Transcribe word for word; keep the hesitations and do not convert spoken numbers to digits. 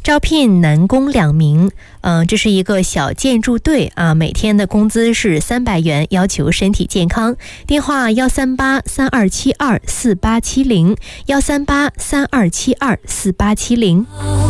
招聘男工两名。嗯、呃，这是一个小建筑队啊，每天的工资是三百元，要求身体健康。电话幺三八三二七二四八七零，幺三八三二七二四八七零。